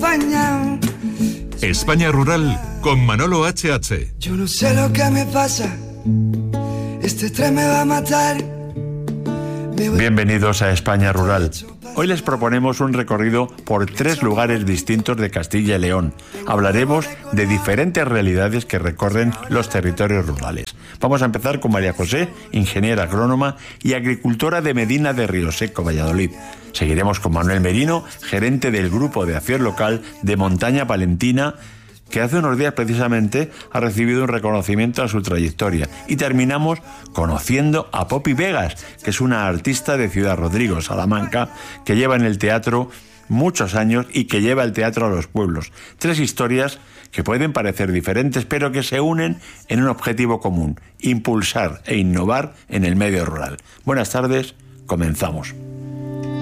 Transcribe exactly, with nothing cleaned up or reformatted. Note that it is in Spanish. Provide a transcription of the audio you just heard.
acompañado. España Rural con Manolo H H. Yo no sé lo que me pasa, este tren me va a matar. Bienvenidos a España Rural. Hoy les proponemos un recorrido por tres lugares distintos de Castilla y León. Hablaremos de diferentes realidades que recorren los territorios rurales. Vamos a empezar con María José, ingeniera agrónoma y agricultora de Medina de Rioseco, Valladolid. Seguiremos con Manuel Merino, gerente del Grupo de Acción Local de Montaña Palentina, que hace unos días precisamente ha recibido un reconocimiento a su trayectoria. Y terminamos conociendo a Poppy Vegas, que es una artista de Ciudad Rodrigo, Salamanca, que lleva en el teatro muchos años y que lleva el teatro a los pueblos. Tres historias que pueden parecer diferentes, pero que se unen en un objetivo común: impulsar e innovar en el medio rural. Buenas tardes, comenzamos.